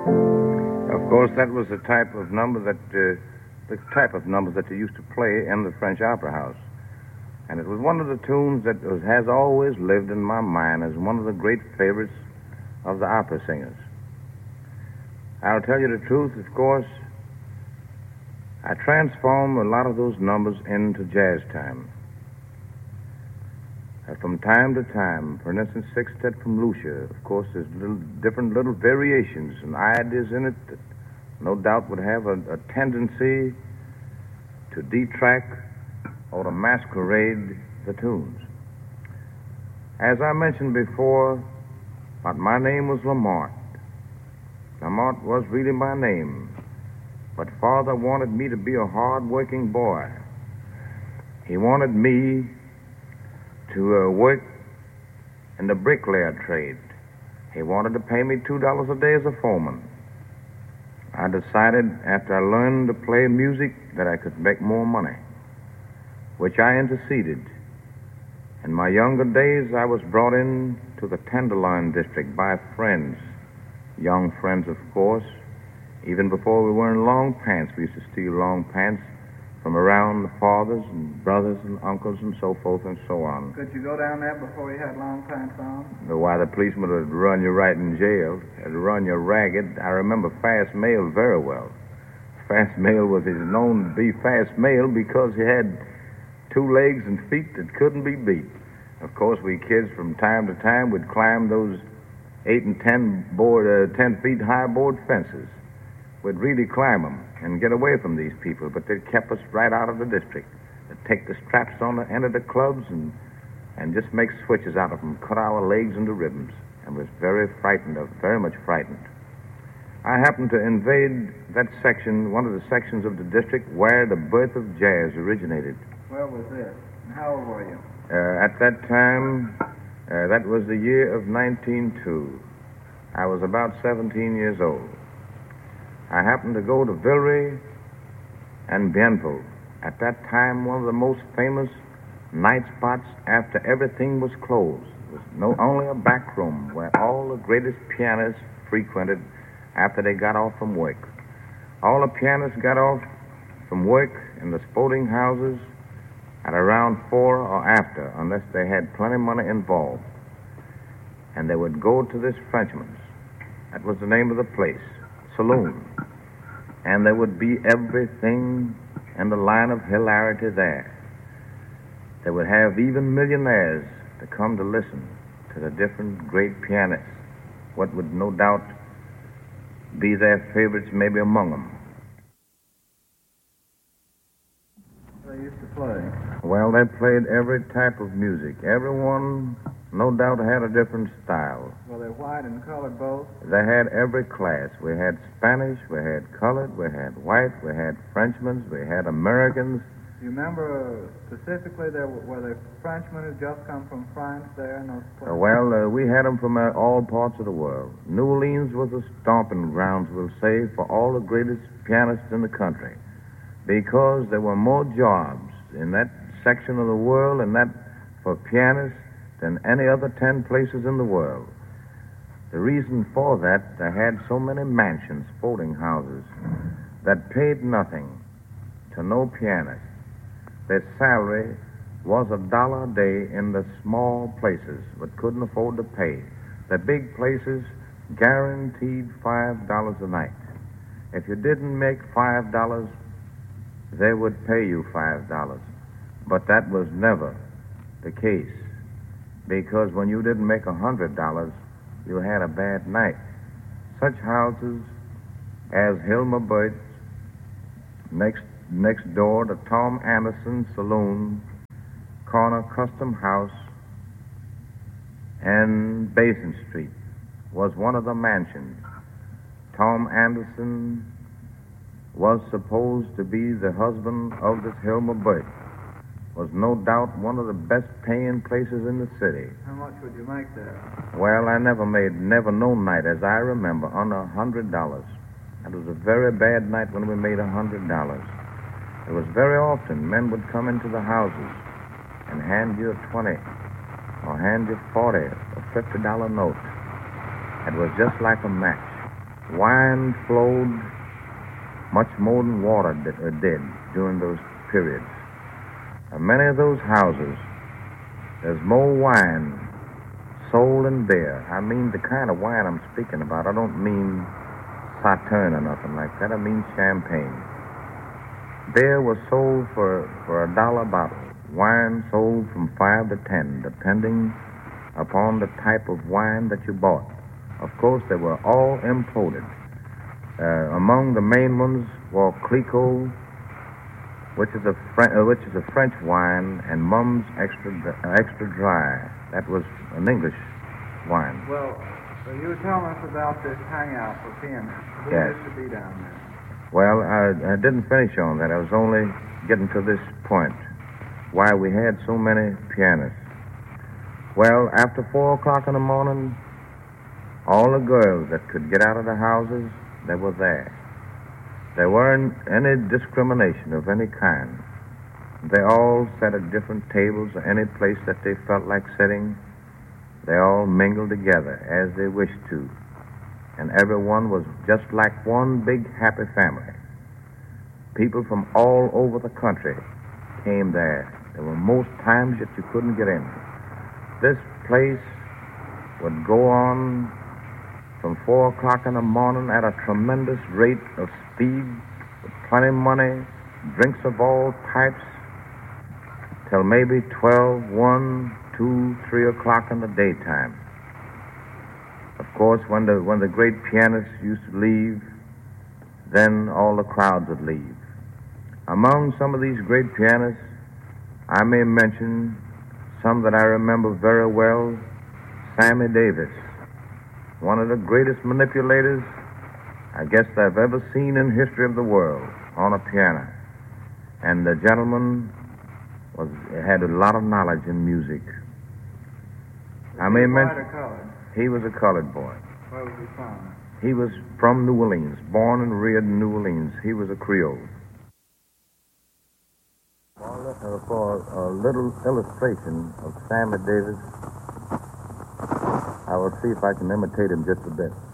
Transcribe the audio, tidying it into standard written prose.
Of course, that was the type of numbers that they used to play in the French Opera House. And it was one of the tunes that has always lived in my mind as one of the great favorites of the opera singers. I'll tell you the truth, of course, I transform a lot of those numbers into jazz time. From time to time, for instance, Sextet from Lucia, of course, there's different little variations and ideas in it that no doubt would have a tendency to detract or to masquerade the tunes. As I mentioned before, but my name was Lamont. Lamont was really my name, but Father wanted me to be a hard-working boy. He wanted me to work in the bricklayer trade. He wanted to pay me $2 a day as a foreman. I decided after I learned to play music that I could make more money, which I interceded. In my younger days, I was brought in to the Tenderloin district by friends, young friends, of course. Even before we were in long pants, we used to steal long pants from around the fathers and brothers and uncles and so forth and so on. Could you go down there before you had long pants on? Why, the policeman would run you right in jail. They'd run you ragged. I remember Fast Mail very well. Fast Mail was known to be Fast Mail because he had 2 legs and feet that couldn't be beat. Of course, we kids from time to time would climb those 8 and 10 feet high board fences. We'd really climb them and get away from these people, but they kept us right out of the district. They'd take the straps on the end of the clubs and just make switches out of them, cut our legs into ribbons, and was very much frightened. I happened to invade that section, one of the sections of the district where the birth of jazz originated. Where was this? And how old were you? At that time, that was the year of 1902. I was about 17 years old. I happened to go to Villeray and Bienville. At that time, one of the most famous night spots after everything was closed. It was only a back room where all the greatest pianists frequented after they got off from work. All the pianists got off from work in the sporting houses at around 4 or after, unless they had plenty of money involved. And they would go to this Frenchman's. That was the name of the place, saloon. And there would be everything in the line of hilarity there. They would have even millionaires to come to listen to the different great pianists, what would no doubt be their favorites maybe among them. They used to play. Well, they played every type of music. Everyone, no doubt, had a different style. Were they white and colored both? They had every class. We had Spanish, we had colored, we had white, we had Frenchmen, we had Americans. Do you remember specifically were there Frenchmen who just come from France there in those places? We had them from all parts of the world. New Orleans was a stomping grounds, we'll say, for all the greatest pianists in the country, because there were more jobs in that section of the world and that for pianists than any other 10 places in the world. The reason for that, they had so many mansions, boarding houses, that paid nothing to no pianist. Their salary was $1 a day in the small places, but couldn't afford to pay. The big places guaranteed $5 a night. If you didn't make $5, they would pay you $5. But that was never the case, because when you didn't make $100, you had a bad night. Such houses as Hilma Burt's, next door to Tom Anderson Saloon, corner Custom House, and Basin Street was one of the mansions. Tom Anderson was supposed to be the husband of this Hilma Burt. Was no doubt one of the best paying places in the city. How much would you make there? Well, I never no night, as I remember, under $100. It was a very bad night when we made $100. It was very often men would come into the houses and hand you a 20 or hand you 40 or $50 note. It was just like a match. wine flowed much more than water did during those periods. In many of those houses, there's more wine sold than beer. I mean the kind of wine I'm speaking about. I don't mean Sauterne or nothing like that. I mean champagne. Beer was sold for $1 a bottle. Wine sold from 5 to 10, depending upon the type of wine that you bought. Of course, they were all imported. Among the main ones were Clicquot, which is a French wine, and Mum's extra dry. That was an English wine. Well, you were telling us about this hangout for pianists. Who Yes. used to be down there? Well, I didn't finish on that. I was only getting to this point. Why we had so many pianists. Well, after 4 o'clock in the morning, all the girls that could get out of the houses, they were there. There weren't any discrimination of any kind. They all sat at different tables or any place that they felt like sitting. They all mingled together as they wished to. And everyone was just like one big happy family. People from all over the country came there. There were most times that you couldn't get in. This place would go on from 4 o'clock in the morning at a tremendous rate of speed, with plenty of money, drinks of all types, till maybe 12, 1, 2, 3 o'clock in the daytime. Of course, when the great pianists used to leave, then all the crowds would leave. Among some of these great pianists, I may mention some that I remember very well. Sammy Davis, one of the greatest manipulators I guess I've ever seen in history of the world on a piano. And the gentleman had a lot of knowledge in music. I may mention White or colored? he was a colored boy. Where was he from? He was from New Orleans, born and reared in New Orleans. He was a Creole. For a little illustration of Sammy Davis, I will see if I can imitate him just a bit.